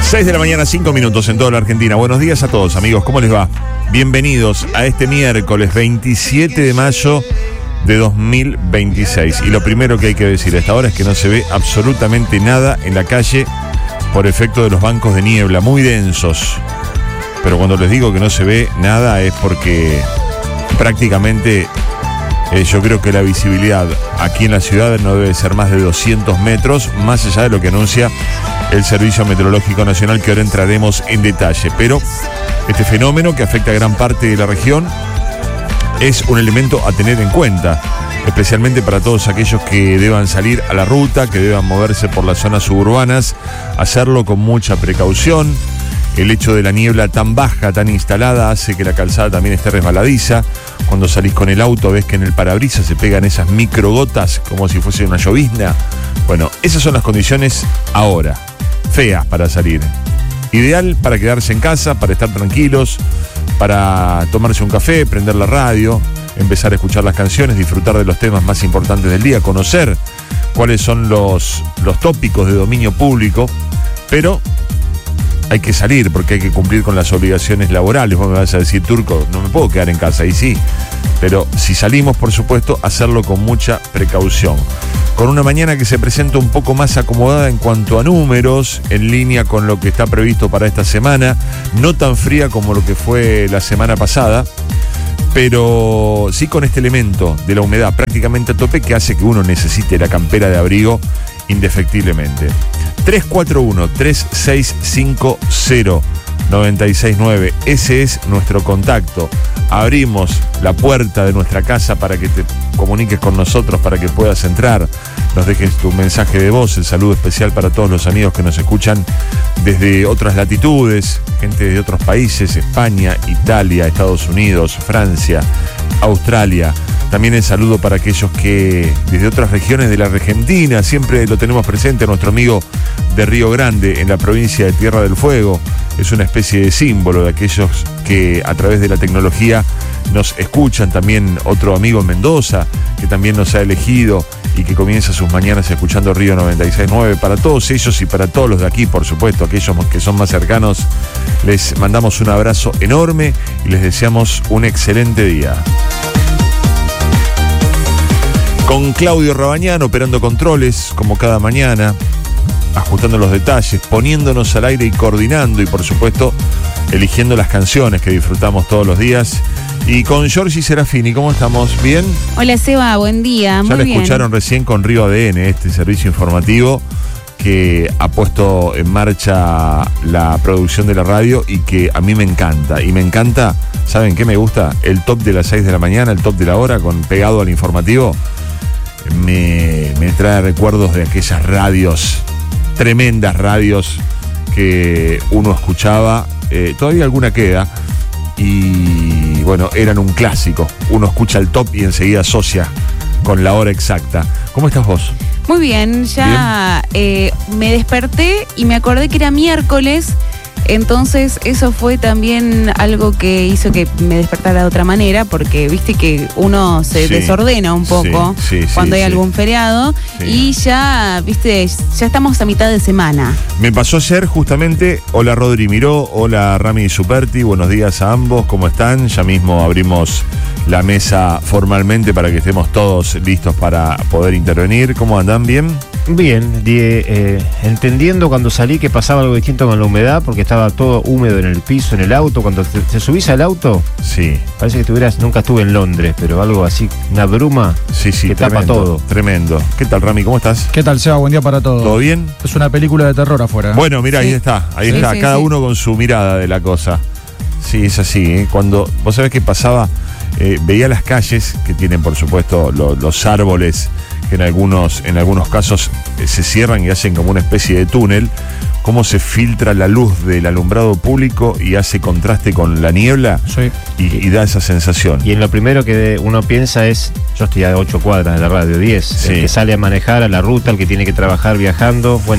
6 de la mañana, 5 minutos en toda la Argentina. Buenos días a todos, amigos. ¿Cómo les va? Bienvenidos a este miércoles 27 de mayo de 2026. Y lo primero que hay que decir a esta hora es que no se ve absolutamente nada en la calle por efecto de los bancos de niebla, muy densos. Pero cuando les digo que no se ve nada es porque prácticamente yo creo que la visibilidad aquí en la ciudad no debe ser más de 200 metros, más allá de lo que anuncia el Servicio Meteorológico Nacional, que ahora entraremos en detalle. Pero este fenómeno que afecta a gran parte de la región es un elemento a tener en cuenta, especialmente para todos aquellos que deban salir a la ruta, que deban moverse por las zonas suburbanas, hacerlo con mucha precaución. El hecho de la niebla tan baja, tan instalada, hace que la calzada también esté resbaladiza. Cuando salís con el auto ves que en el parabrisas se pegan esas microgotas como si fuese una llovizna. Bueno, esas son las condiciones ahora, feas para salir. Ideal para quedarse en casa, para estar tranquilos, para tomarse un café, prender la radio, empezar a escuchar las canciones, disfrutar de los temas más importantes del día, conocer cuáles son los tópicos de dominio público, pero hay que salir porque hay que cumplir con las obligaciones laborales. Vos me vas a decir, Turco, no me puedo quedar en casa. Y sí, pero si salimos, por supuesto, hacerlo con mucha precaución. Con una mañana que se presenta un poco más acomodada en cuanto a números, en línea con lo que está previsto para esta semana, no tan fría como lo que fue la semana pasada, pero sí con este elemento de la humedad prácticamente a tope que hace que uno necesite la campera de abrigo indefectiblemente. 341-3650-969. Ese es nuestro contacto. Abrimos la puerta de nuestra casa para que te comuniques con nosotros, para que puedas entrar, nos dejes tu mensaje de voz. El saludo especial para todos los amigos que nos escuchan desde otras latitudes, gente de otros países, España, Italia, Estados Unidos, Francia, Australia. También el saludo para aquellos que desde otras regiones de la Argentina, siempre lo tenemos presente, a nuestro amigo de Río Grande, en la provincia de Tierra del Fuego. Es una especie de símbolo de aquellos que a través de la tecnología nos escuchan. También otro amigo en Mendoza, que también nos ha elegido y que comienza sus mañanas escuchando Río 96.9. Para todos ellos y para todos los de aquí, por supuesto, aquellos que son más cercanos, les mandamos un abrazo enorme y les deseamos un excelente día. Con Claudio Rabañán operando controles, como cada mañana, ajustando los detalles, poniéndonos al aire y coordinando, y por supuesto, eligiendo las canciones que disfrutamos todos los días. Y con Giorgi Serafini, ¿cómo estamos? ¿Bien? Hola, Seba, buen día. Ya muy la bien. Escucharon recién con Río ADN, este servicio informativo que ha puesto en marcha la producción de la radio y que a mí me encanta. Y me encanta, ¿saben qué me gusta? El top de las 6 de la mañana, el top de la hora, pegado al informativo. Me trae recuerdos de aquellas radios, tremendas radios que uno escuchaba, todavía alguna queda, y bueno, eran un clásico. Uno escucha el top y enseguida asocia con la hora exacta. ¿Cómo estás vos? Muy bien, ya me desperté y me acordé que era miércoles. Entonces eso fue también algo que hizo que me despertara de otra manera, porque viste que uno se desordena un poco cuando hay algún feriado, y ya, viste, ya estamos a mitad de semana. Me pasó ayer justamente. Hola Rodri Miró, hola Rami Superti, buenos días a ambos, ¿cómo están? Ya mismo abrimos la mesa formalmente para que estemos todos listos para poder intervenir. ¿Cómo andan? ¿Bien? Bien, entendiendo cuando salí que pasaba algo distinto con la humedad, porque estaba todo húmedo en el piso, en el auto. Cuando te subís al auto, sí, parece que nunca estuve en Londres, pero algo así, una bruma que tremendo, tapa todo. Tremendo. ¿Qué tal, Rami? ¿Cómo estás? ¿Qué tal, Seba? Buen día para todos. ¿Todo bien? Es una película de terror afuera. Bueno, mira, ahí está, cada uno con su mirada de la cosa. Sí, es así, Cuando, vos sabés qué pasaba, veía las calles que tienen, por supuesto, los árboles que en algunos casos se cierran y hacen como una especie de túnel, cómo se filtra la luz del alumbrado público y hace contraste con la niebla, y da esa sensación. Y en lo primero que uno piensa es, yo estoy a 8 cuadras de la radio, 10, el que sale a manejar a la ruta, el que tiene que trabajar viajando, bueno,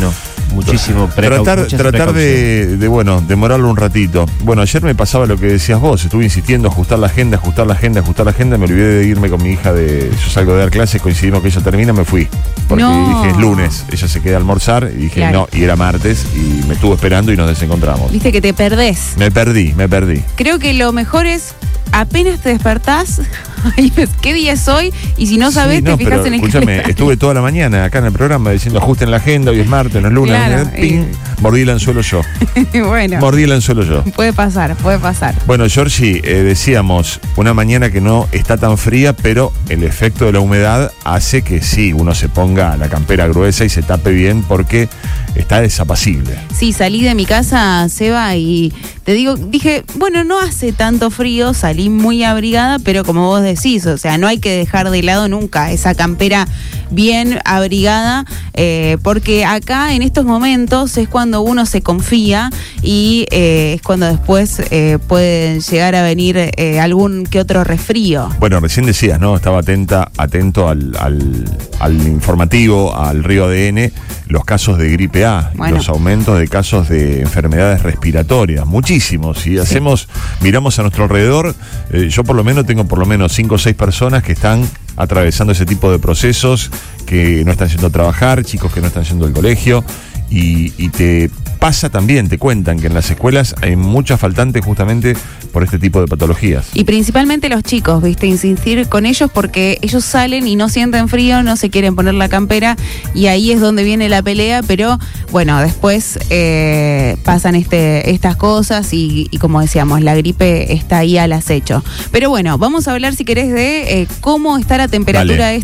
muchísimo Tratar de demorarlo un ratito. Bueno, ayer me pasaba lo que decías vos, estuve insistiendo, ajustar la agenda, me olvidé de irme con mi hija yo salgo de dar clases, coincidimos que ella termina, me fui. Porque dije, es lunes, ella se queda a almorzar, y dije no, y era martes, y me estuvo esperando y nos desencontramos. Viste que te perdés. Me perdí. Creo que lo mejor es, apenas te despertás, ¿qué día es hoy? Y si no sabes, te fijas en el calendario. Estuve toda la mañana acá en el programa diciendo ajusten la agenda, hoy es martes, no es lunes. Claro, mordí el anzuelo yo. Bueno, Mordí el anzuelo yo. puede pasar. Bueno, Georgie, decíamos, una mañana que no está tan fría, pero el efecto de la humedad hace que sí, uno se ponga la campera gruesa y se tape bien porque está desapacible. Sí, salí de mi casa, Seba, y dije, bueno, no hace tanto frío, salí muy abrigada, pero como vos decís, o sea, no hay que dejar de lado nunca esa campera bien abrigada, porque acá en estos momentos es cuando uno se confía y es cuando después puede llegar a venir algún que otro resfrío. Bueno, recién decías, ¿no? Estaba atento al informativo, al Río ADN, los casos de gripe A, los aumentos de casos de enfermedades respiratorias, muchísimos. Y miramos a nuestro alrededor, yo por lo menos tengo 5 o 6 personas que están atravesando ese tipo de procesos, que no están yendo a trabajar, chicos que no están yendo al colegio, y te pasa también, te cuentan que en las escuelas hay muchas faltantes justamente por este tipo de patologías. Y principalmente los chicos, ¿viste? Insistir con ellos porque ellos salen y no sienten frío, no se quieren poner la campera, y ahí es donde viene la pelea, pero bueno, después pasan estas cosas y como decíamos, la gripe está ahí al acecho. Pero bueno, vamos a hablar, si querés, de cómo está la temperatura